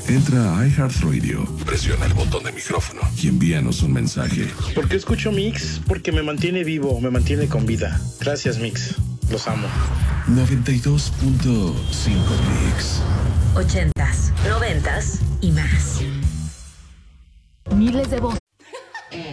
Entra a iHeartRadio, presiona el botón de micrófono y envíanos un mensaje. ¿Por qué escucho Mix? Porque me mantiene vivo, me mantiene con vida. Gracias, Mix. Los amo. 92.5 Mix. 80s, 90s y más. Miles de voces